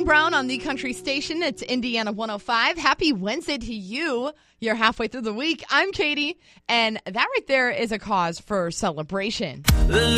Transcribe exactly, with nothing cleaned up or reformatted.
and Brown on the Country Station. It's Indiana one oh five. Happy Wednesday to you. You're halfway through the week. I'm Katie, and that right there is a cause for celebration.